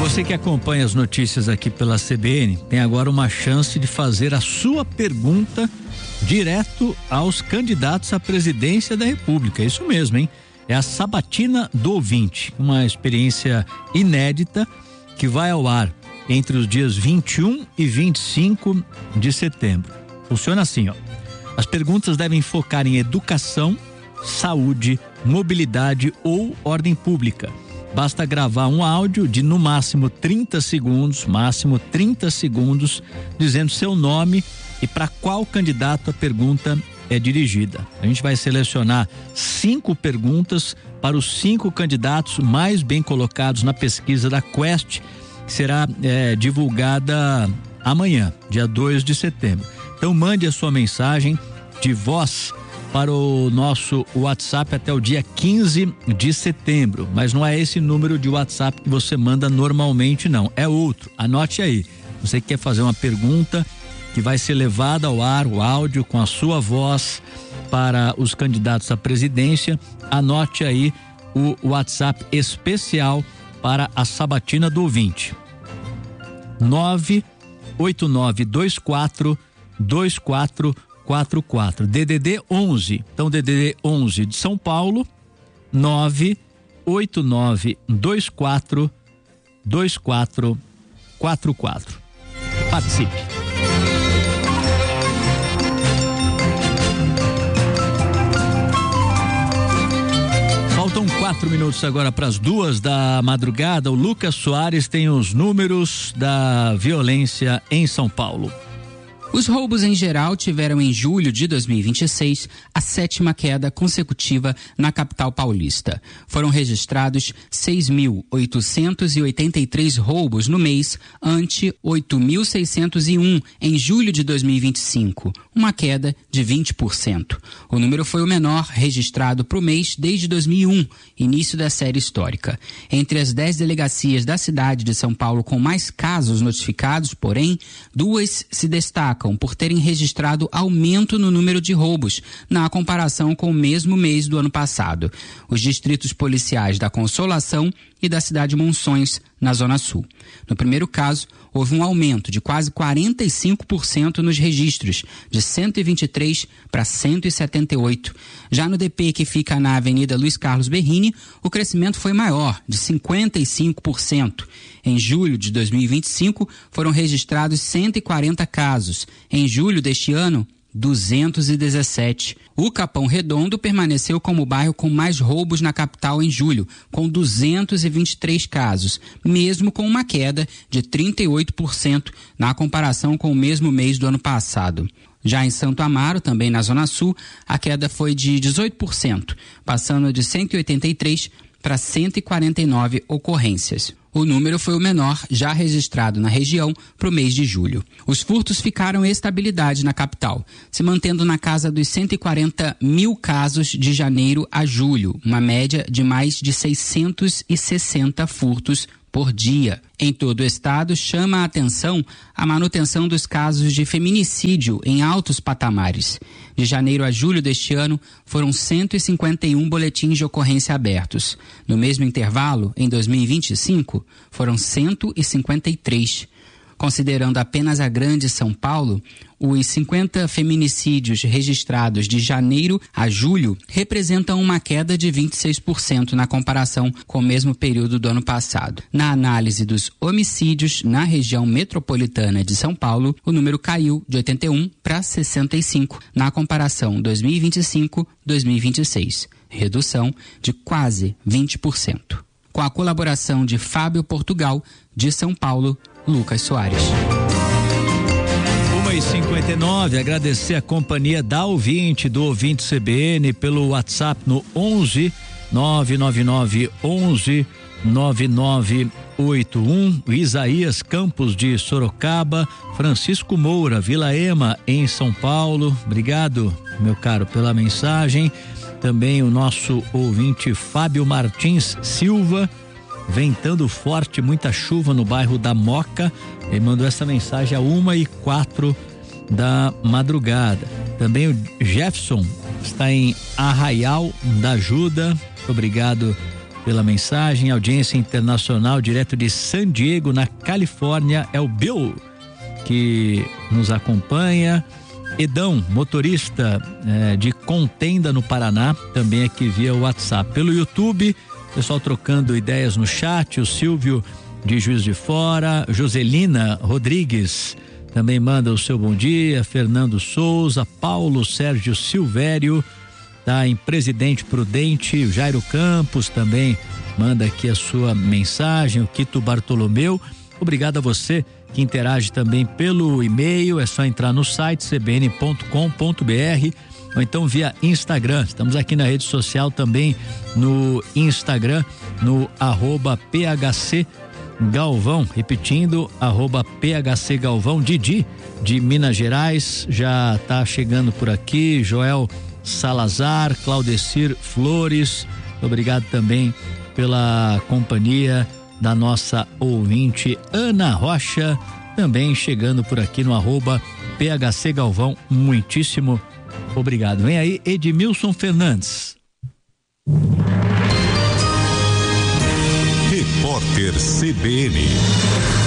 Você que acompanha as notícias aqui pela CBN, tem agora uma chance de fazer a sua pergunta direto aos candidatos à presidência da República. Isso mesmo, hein? É a Sabatina do Ouvinte, uma experiência inédita que vai ao ar entre os dias 21 e 25 de setembro. Funciona assim, ó. As perguntas devem focar em educação, saúde, mobilidade ou ordem pública. Basta gravar um áudio de no máximo 30 segundos, dizendo seu nome e para qual candidato a pergunta é dirigida. A gente vai selecionar 5 perguntas para os 5 candidatos mais bem colocados na pesquisa da Quest, que será divulgada amanhã, dia 2 de setembro. Então mande a sua mensagem de voz para o nosso WhatsApp até o dia 15 de setembro, mas não é esse número de WhatsApp que você manda normalmente, não, é outro. Anote aí. Você quer fazer uma pergunta que vai ser levada ao ar, o áudio com a sua voz para os candidatos à presidência, anote aí o WhatsApp especial para a Sabatina do Ouvinte. 989242444, DDD 11. Então DDD 11 de São Paulo, 989242444. Participe. Faltam 4 minutos agora para as 2 da madrugada. O Lucas Soares tem os números da violência em São Paulo. Os roubos em geral tiveram em julho de 2026 a 7ª queda consecutiva na capital paulista. Foram registrados 6.883 roubos no mês, ante 8.601 em julho de 2025, uma queda de 20%. O número foi o menor registrado para o mês desde 2001, início da série histórica. Entre as 10 delegacias da cidade de São Paulo com mais casos notificados, porém, 2 se destacam por terem registrado aumento no número de roubos na comparação com o mesmo mês do ano passado. Os distritos policiais da Consolação e da cidade de Monções, na Zona Sul. No primeiro caso, houve um aumento de quase 45% nos registros, de 123 para 178. Já no DP, que fica na Avenida Luiz Carlos Berrini, o crescimento foi maior, de 55%. Em julho de 2025, foram registrados 140 casos. Em julho deste ano, 217. O Capão Redondo permaneceu como o bairro com mais roubos na capital em julho, com 223 casos, mesmo com uma queda de 38% na comparação com o mesmo mês do ano passado. Já em Santo Amaro, também na Zona Sul, a queda foi de 18%, passando de 183 para 149 ocorrências. O número foi o menor já registrado na região para o mês de julho. Os furtos ficaram em estabilidade na capital, se mantendo na casa dos 140 mil casos de janeiro a julho, uma média de mais de 660 furtos por dia. Em todo o estado, chama a atenção a manutenção dos casos de feminicídio em altos patamares. De janeiro a julho deste ano, foram 151 boletins de ocorrência abertos. No mesmo intervalo, em 2025, foram 153. Considerando apenas a Grande São Paulo, os 50 feminicídios registrados de janeiro a julho representam uma queda de 26% na comparação com o mesmo período do ano passado. Na análise dos homicídios na região metropolitana de São Paulo, o número caiu de 81 para 65 na comparação 2025-2026, redução de quase 20%. Com a colaboração de Fábio Portugal, de São Paulo, Lucas Soares. 1h59, agradecer a companhia da ouvinte, do ouvinte CBN, pelo WhatsApp no 11 999 11 9981, Isaías Campos de Sorocaba, Francisco Moura, Vila Ema, em São Paulo. Obrigado, meu caro, pela mensagem. Também o nosso ouvinte Fábio Martins Silva, ventando forte, muita chuva no bairro da Moca. Ele mandou essa mensagem a 1h04 da madrugada. Também o Jefferson está em Arraial da Ajuda. Obrigado pela mensagem. Audiência internacional direto de San Diego, na Califórnia, é o Bill que nos acompanha. Edão, motorista de Contenda, no Paraná, também aqui via WhatsApp. Pelo YouTube, pessoal trocando ideias no chat. O Silvio de Juiz de Fora, Joselina Rodrigues também manda o seu bom dia. Fernando Souza, Paulo Sérgio Silvério, tá em Presidente Prudente. O Jairo Campos também manda aqui a sua mensagem. O Quito Bartolomeu, obrigado a você que interage também pelo e-mail. É só entrar no site cbn.com.br ou então via Instagram. Estamos aqui na rede social também, no Instagram, no @PHC Galvão, repetindo, @PHC Galvão. Didi de Minas Gerais já tá chegando por aqui. Joel Salazar, Claudecir Flores, obrigado também pela companhia da nossa ouvinte Ana Rocha, também chegando por aqui no @PHC Galvão. Muitíssimo obrigado. Vem aí Edmilson Fernandes. Repórter CBN.